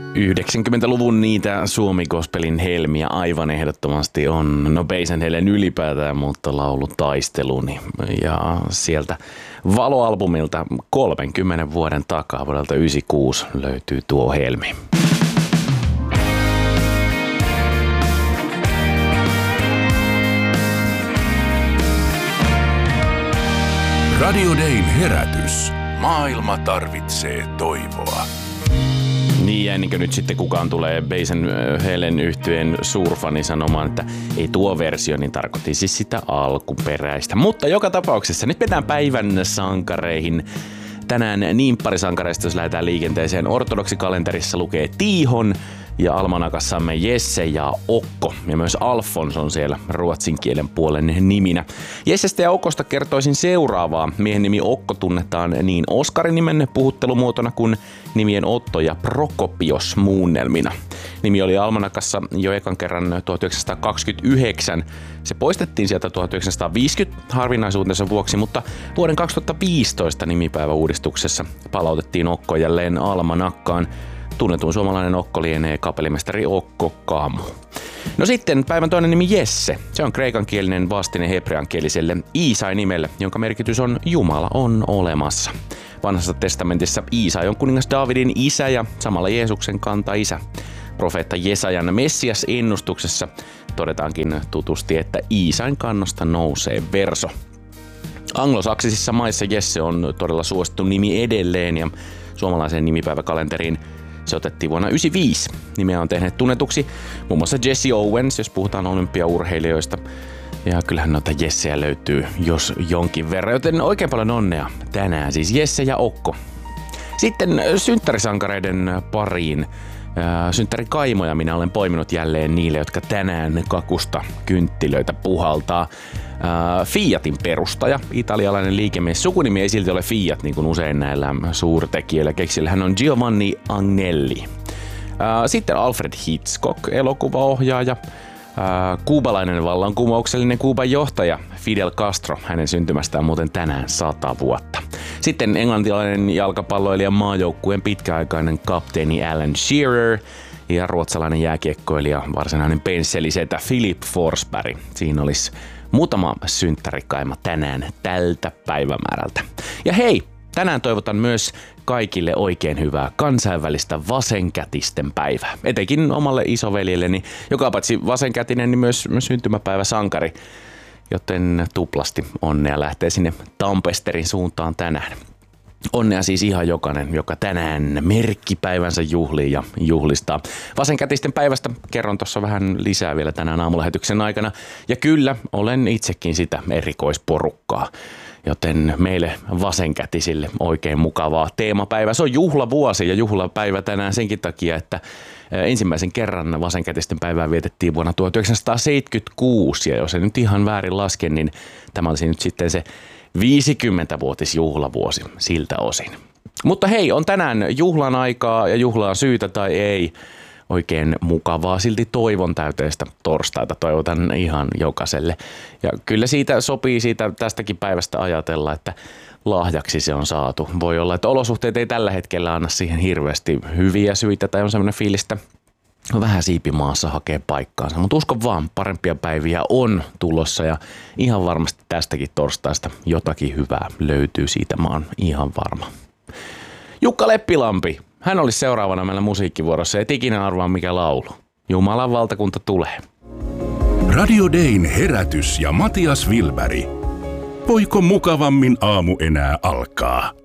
90-luvun niitä Suomi-gospelin helmiä aivan ehdottomasti on. No Peisen Helen ylipäätään, mutta laulu Taisteluni. Ja sieltä Valo-albumilta 30 vuoden takaa vuodelta 96 löytyy tuo helmi. Radio Dayn herätys. Maailma tarvitsee toivoa. Niin, ja ennen kuin nyt sitten kukaan tulee Peisen Helen -yhtyeen suurfani sanomaan, että ei tuo versio, niin tarkoitti siis sitä alkuperäistä. Mutta joka tapauksessa nyt mennään päivän sankareihin. Tänään niimpparisankareista, jos lähdetään liikenteeseen. Ortodoksikalenterissa lukee Tiihon ja almanakassamme Jesse ja Okko. Ja myös Alfons on siellä ruotsin kielen puolen niminä. Jessestä ja Okosta kertoisin seuraavaa. Miehen nimi Okko tunnetaan niin Oskarin nimen puhuttelumuotona kuin nimien Otto ja Prokopios muunnelmina. Nimi oli almanakassa jo ekan kerran 1929. Se poistettiin sieltä 1950 harvinaisuutensa vuoksi, mutta vuoden 2015 nimipäiväuudistuksessa palautettiin Okko jälleen almanakkaan. Tunnetun suomalainen Okko lienee kapellimestari Okko Kamu. No sitten päivän toinen nimi Jesse. Se on kreikankielinen vastine hebreankieliselle Iisai-nimelle, jonka merkitys on Jumala on olemassa. Vanhassa testamentissa Iisai on kuningas Daavidin isä ja samalla Jeesuksen kantaisä. Profeetta Jesajan Messias-ennustuksessa todetaankin tutusti, että Iisain kannosta nousee verso. Anglosaksisissa maissa Jesse on todella suosittu nimi edelleen ja suomalaiseen nimipäiväkalenteriin se otettiin vuonna 1995. Nimeä on tehnyt tunnetuksi muun muassa Jesse Owens, jos puhutaan olympiaurheilijoista. Ja kyllähän noita Jesseä löytyy jos jonkin verran, joten oikein paljon onnea tänään siis Jesse ja Okko. Sitten synttärisankareiden pariin. Synttärikaimoja minä olen poiminut jälleen niille, jotka tänään kakusta kynttilöitä puhaltaa. Fiatin perustaja, italialainen liikemies. Sukunimi ei silti ole Fiat, niin kuin usein näillä suurtekijöillä keksillä. Hän on Giovanni Agnelli. Sitten Alfred Hitchcock, elokuvaohjaaja. Kuubalainen vallankumouksellinen Kuuban johtaja Fidel Castro, hänen syntymästään muuten tänään 100 vuotta. Sitten englantilainen jalkapalloilija maajoukkueen pitkäaikainen kapteeni Alan Shearer ja ruotsalainen jääkiekkoilija varsinainen pensselisetä Philip Forsberg. Siinä olisi muutama synttärikaima tänään tältä päivämäärältä. Ja hei, tänään toivotan myös kaikille oikein hyvää kansainvälistä vasenkätisten päivää. Etenkin omalle isoveljelleni, joka paitsi vasenkätinen, niin myös syntymäpäivä sankari. Joten tuplasti onnea lähtee sinne Tampesterin suuntaan tänään. Onnea siis ihan jokainen, joka tänään merkkipäivänsä juhlii ja juhlistaa. Vasenkätisten päivästä kerron tuossa vähän lisää vielä tänään aamulähetyksen aikana. Ja kyllä, olen itsekin sitä erikoisporukkaa. Joten meille vasenkätisille oikein mukavaa teemapäivää. Se on juhlavuosi ja juhlapäivä tänään senkin takia, että ensimmäisen kerran vasenkätisten päivää vietettiin vuonna 1976. Ja jos ei nyt ihan väärin laske, niin tämä olisi nyt sitten se 50-vuotisjuhlavuosi siltä osin. Mutta hei, on tänään juhlan aikaa ja juhlaan syytä tai ei. Oikein mukavaa, silti toivon täyteistä torstaita toivotan ihan jokaiselle. Ja kyllä siitä sopii tästäkin päivästä ajatella, että lahjaksi se on saatu. Voi olla, että olosuhteet ei tällä hetkellä anna siihen hirveästi hyviä syitä tai on sellainen fiilistä vähän siipimaassa hakee paikkaansa. Mutta uskon vaan, parempia päiviä on tulossa ja ihan varmasti tästäkin torstaista jotakin hyvää löytyy siitä, mä oon ihan varma. Jukka Leppilampi. Hän olisi seuraavana meillä musiikkivuorossa. Et ikinä arvaa mikä laulu. Jumalan valtakunta tulee. Radio Dayn herätys ja Matias Wilberg. Voiko mukavammin aamu enää alkaa?